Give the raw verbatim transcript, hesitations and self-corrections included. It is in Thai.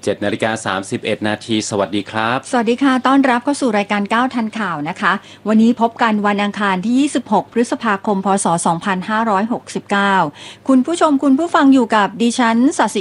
จ็ดนาฬิกาสามสิบเอ็ดนาทีสวัสดีครับสวัสดีค่ะต้อนรับเข้าสู่รายการเก้าทันข่าวนะคะวันนี้พบกันวันอังคารที่ยี่สิบหกพฤษภาคมพศสองพันห้าร้อยหกสิบเก้าคุณผู้ชมคุณผู้ฟังอยู่กับดิฉันศศิ